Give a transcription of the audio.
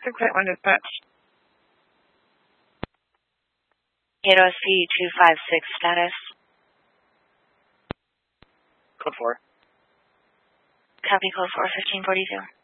681 dispatch. AOSP 256 status. Code 4. Copy, code 4, 1542.